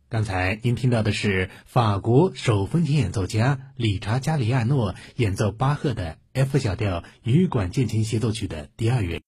刚才您听到的是法国手风琴演奏家理查加里亚诺演奏巴赫的 F 小调羽管键琴协奏曲的第二乐